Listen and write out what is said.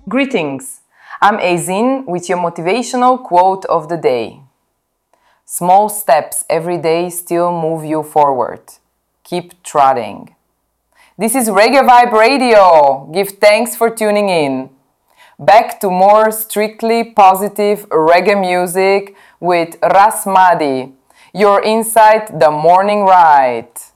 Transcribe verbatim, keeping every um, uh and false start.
Greetings! I'm Azin with your motivational quote of the day. Small steps every day still move you forward. Keep trotting. This is Reggae Vibe Radio. Give thanks for tuning in. Back to more strictly positive reggae music with Ras Madi. You're inside the morning ride.